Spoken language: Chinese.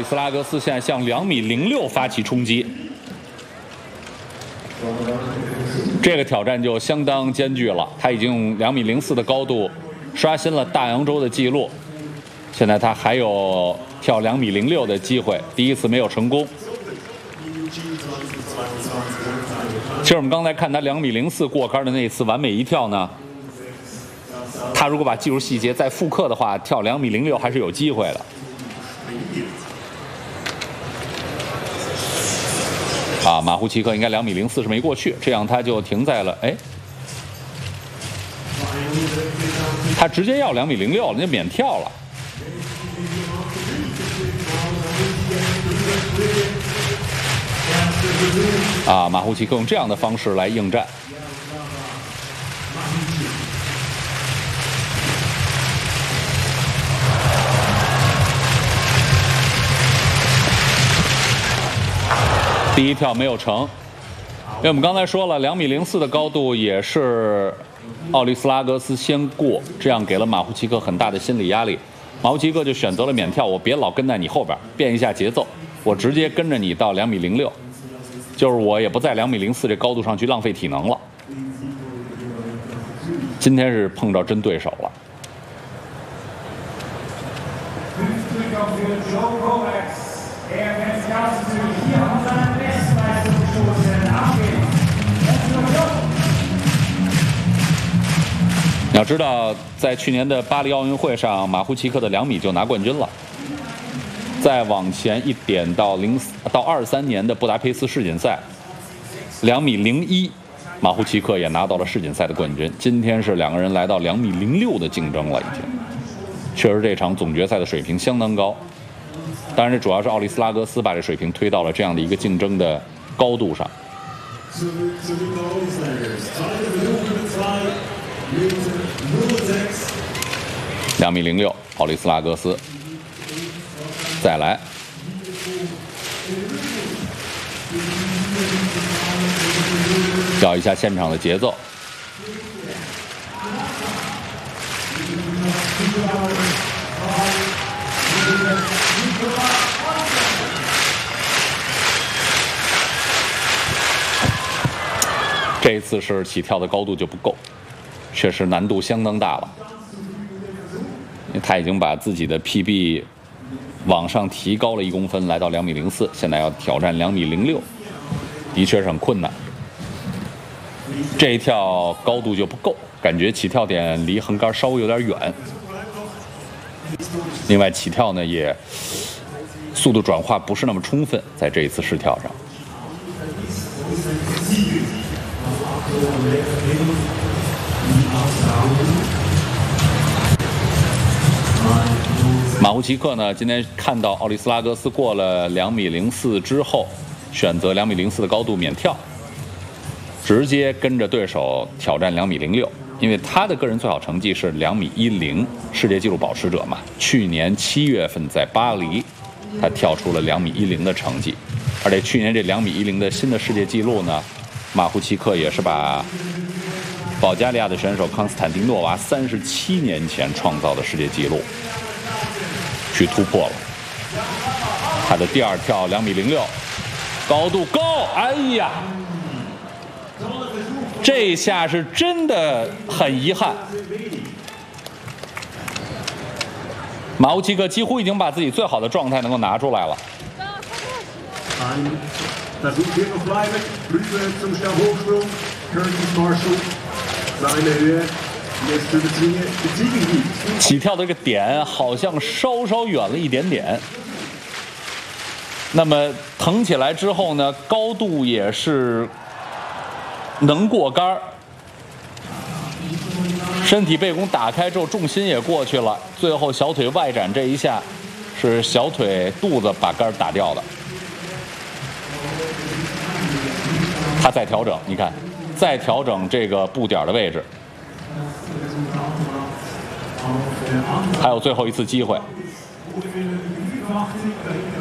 斯拉格斯现在向2.06米发起冲击，这个挑战就相当艰巨了。他已经用2.04米的高度刷新了大洋洲的记录，现在他还有跳2.06米的机会，第一次没有成功。其实我们刚才看他2.04米过杆的那次完美一跳呢，他如果把技术细节再复刻的话，跳2.06米还是有机会的。啊，马胡奇克应该2.04米是没过去，这样他就停在了他直接要2.06米了，那就免跳了。啊，马胡奇克用这样的方式来应战。第一跳没有成，因为我们刚才说了，2.04米的高度也是奥利斯拉格斯先过，这样给了马胡奇克很大的心理压力。马胡奇克就选择了免跳，我别老跟在你后边，变一下节奏，我直接跟着你到2.06米，就是我也不在2.04米这高度上去浪费体能了。今天是碰着真对手了。你要知道，在去年的巴黎奥运会上，马胡奇克的2米就拿冠军了。再往前一点到23年的布达佩斯世锦赛，2.01米，马胡奇克也拿到了世锦赛的冠军。今天是两个人来到2.06米的竞争了，已经。确实，这场总决赛的水平相当高。当然，这主要是奥利斯拉格斯把这水平推到了这样的一个竞争的高度上。2.06米，奥利斯拉格斯，再来，调一下现场的节奏。这一次是起跳的高度就不够，确实难度相当大了。因为他已经把自己的 PB 往上提高了1公分，来到2.04米，现在要挑战2.06米，的确是很困难。这一跳高度就不够，感觉起跳点离横杆稍微有点远。另外，起跳呢也速度转化不是那么充分，在这一次试跳上。马胡奇克呢，今天看到奥利斯拉格斯过了2.04米之后，选择2.04米的高度免跳，直接跟着对手挑战2.06米，因为他的个人最好成绩是2.10米，世界纪录保持者嘛。去年7月份在巴黎，他跳出了2.10米的成绩，而且去年这2.10米的新的世界纪录呢，马胡奇克也是把保加利亚的选手康斯坦丁诺娃37年前创造的世界纪录去突破了。他的第二跳2.06米，高度够，哎呀，这一下是真的很遗憾。马胡奇克几乎已经把自己最好的状态能够拿出来了。起跳的这个点好像稍稍远了一点点。那么腾起来之后呢，高度也是能过杆，身体背弓打开之后，重心也过去了，最后小腿外展这一下是小腿肚子把杆打掉的。他再调整，你看，再调整这个步点的位置，还有最后一次机会。